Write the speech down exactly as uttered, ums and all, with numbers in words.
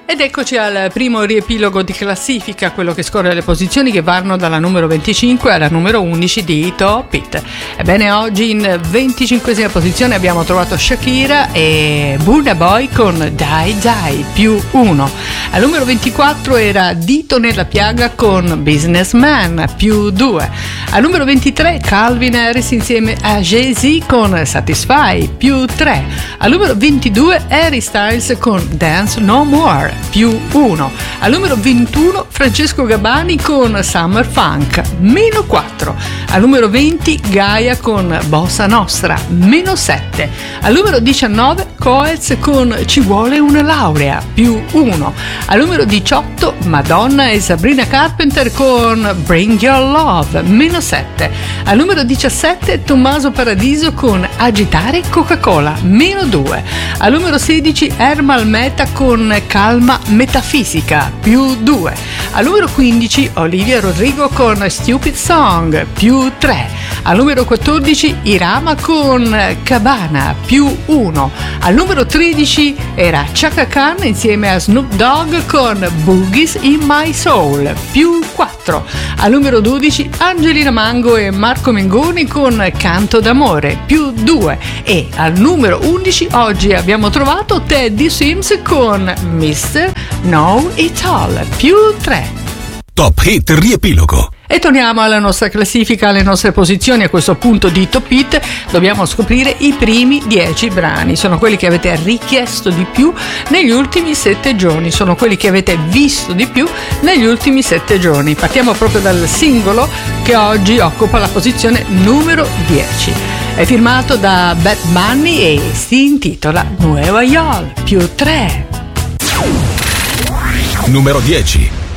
Ed eccoci al primo riepilogo di classifica, quello che scorre le posizioni che vanno dalla numero venticinque alla numero undici di Top Hit. Ebbene, oggi in venticinquesima posizione abbiamo trovato Shakira e Burna Boy con Die Die più uno. Al numero ventiquattro era Dito nella piaga con Businessman più due. Al numero ventitré Calvin Harris insieme a Jay-Z con Satisfy più tre. Al numero ventidue Harry Styles con Dance No More più uno. Al numero ventuno Francesco Gabbani con Summer Funk meno quattro. Al numero venti Gaia con Bossa Nostra meno sette. Al numero diciannove Coez con Ci vuole una laurea più uno. Al numero diciotto Madonna e Sabrina Carpenter con Bring Your Love meno sette. Al numero diciassette Tommaso Paradiso con Agitare Coca-Cola meno due. Al numero sedici Ermal Meta con Calma Metafisica più due. Al numero quindici Olivia Rodrigo con Stupid Song più tre. Al numero quattordici Irama con Cabana più uno. Al numero tredici era Chaka Khan insieme a Snoop Dogg con Boogies in My Soul più quattro. Al numero dodici Angelina Mango e Marco Mengoni con Canto d'amore più due. E al numero undici oggi abbiamo trovato Teddy Swims con mister Know It All più tre. Top Hit riepilogo. E torniamo alla nostra classifica, alle nostre posizioni. A questo punto di Top Hit dobbiamo scoprire i primi dieci brani. Sono quelli che avete richiesto di più negli ultimi sette giorni, sono quelli che avete visto di più negli ultimi sette giorni. Partiamo proprio dal singolo che oggi occupa la posizione numero dieci. È firmato da Bad Bunny e si intitola Nueva York più tre. Numero dieci.